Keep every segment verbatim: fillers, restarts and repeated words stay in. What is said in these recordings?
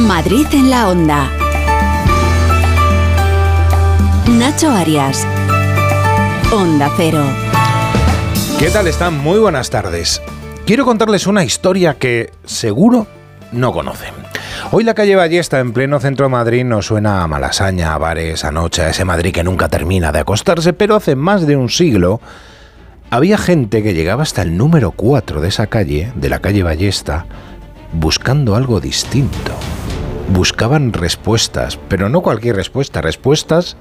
Madrid en la Onda. Nacho Arias. Onda Cero. ¿Qué tal están? Muy buenas tardes. Quiero contarles una historia que seguro no conocen. Hoy la calle Ballesta, en pleno centro de Madrid, nos suena a Malasaña, a bares, a noche, a ese Madrid que nunca termina de acostarse, pero hace más de un siglo había gente que llegaba hasta el número cuatro de esa calle, de la calle Ballesta, buscando algo distinto. Buscaban respuestas, pero no cualquier respuesta, respuestas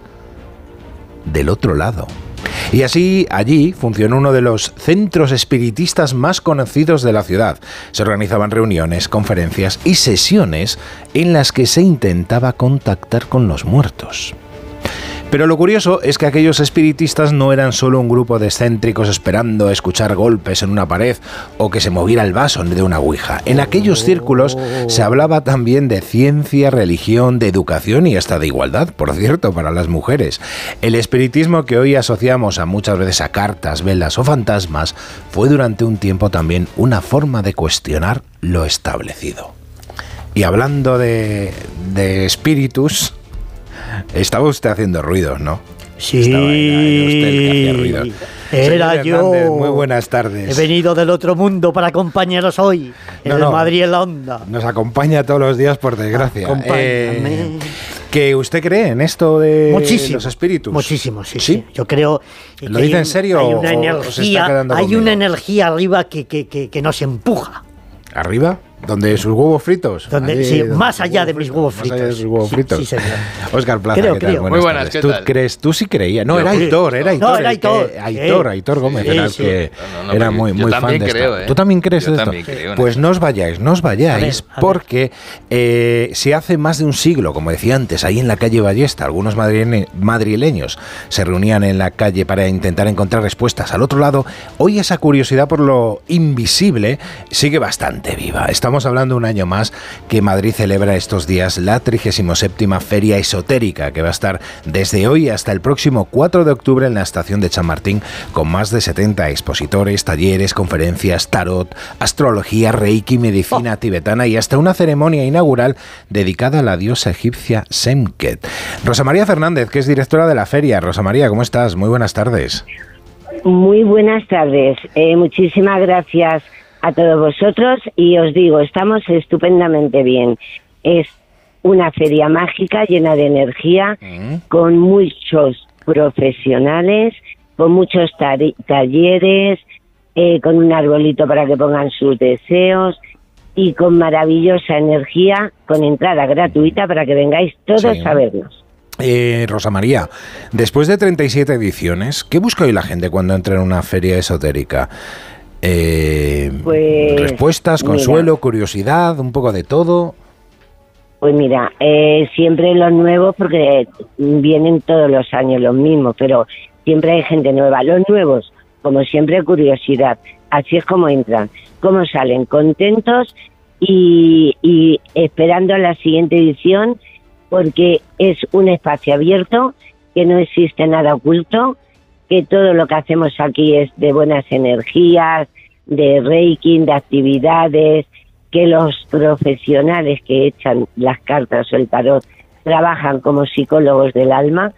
del otro lado. Y así, allí funcionó uno de los centros espiritistas más conocidos de la ciudad. Se organizaban reuniones, conferencias y sesiones en las que se intentaba contactar con los muertos. Pero lo curioso es que aquellos espiritistas no eran solo un grupo de excéntricos esperando escuchar golpes en una pared o que se moviera el vaso de una ouija. En aquellos círculos se hablaba también de ciencia, religión, de educación y hasta de igualdad, por cierto, para las mujeres. El espiritismo que hoy asociamos a muchas veces a cartas, velas o fantasmas fue durante un tiempo también una forma de cuestionar lo establecido. Y hablando de, de espíritus... Estaba usted haciendo ruidos, ¿no? Sí, Estaba, era usted el que hacía ruidos. Era yo. Muy buenas tardes. He venido del otro mundo para acompañaros hoy, en no, no, Madrid en la Onda. Nos acompaña todos los días, por desgracia. Acompáñame. Eh, ¿Que usted cree en esto de muchísimo, los espíritus? Muchísimo, sí, sí. sí. Yo creo. ¿Lo dice en serio? Hay una o, energía, o se está quedando hay conmigo? una energía arriba que, que, que, que nos empuja. ¿Arriba? ¿Donde sus huevos fritos? Donde, Allí, sí, donde más allá de mis huevos fritos. Más allá de sus huevos sí, fritos. Sí, señor. Óscar Plaza, creo, ¿qué tal? creo. Buenas Muy buenas, tardes. ¿qué ¿Tú tal? crees? Tú sí creías. No, Yo, era Aitor, era Aitor. No, era Aitor. Que, Aitor, Eh, Aitor Gómez, sí, era el sí. que No, no, era yo- muy, yo muy fan también de creo, esto. ¿eh? ¿Tú también crees Yo esto? también creo en Pues esto. no os vayáis, no os vayáis, A ver, a ver. porque eh, si hace más de un siglo, como decía antes, ahí en la calle Ballesta, algunos madrile- madrileños se reunían en la calle para intentar encontrar respuestas al otro lado, hoy esa curiosidad por lo invisible sigue bastante viva. Estamos hablando un año más que Madrid celebra estos días la trigésima séptima Feria Esotérica, que va a estar desde hoy hasta el próximo cuatro de octubre en la estación de Chamartín, con más de setenta expositores, talleres, conferencias, tarot, astrología, reiki, medicina oh. tibetana y hasta una ceremonia inaugural dedicada a la diosa egipcia Semket. Rosa María Fernández, que es directora de la feria. Rosa María, ¿cómo estás? Muy buenas tardes. Muy buenas tardes. Eh, muchísimas gracias a todos vosotros y os digo, estamos estupendamente bien. Es una feria mágica llena de energía, mm. con muchos profesionales, con muchos tar- talleres, eh, con un arbolito para que pongan sus deseos y con maravillosa energía, con entrada gratuita para que vengáis todos sí. a vernos. Eh, Rosa María, después de treinta y siete ediciones, ¿qué busca hoy la gente cuando entra en una feria esotérica? Eh, pues, respuestas, consuelo, mira, curiosidad, un poco de todo. Pues mira, eh, siempre los nuevos, porque vienen todos los años los mismos, pero siempre hay gente nueva. Los nuevos, como siempre, curiosidad. Así es como entran, cómo salen, contentos y, y esperando la siguiente edición, porque es un espacio abierto, que no existe nada oculto, que todo lo que hacemos aquí es de buenas energías, de reiki, de actividades, que los profesionales que echan las cartas o el tarot trabajan como psicólogos del alma,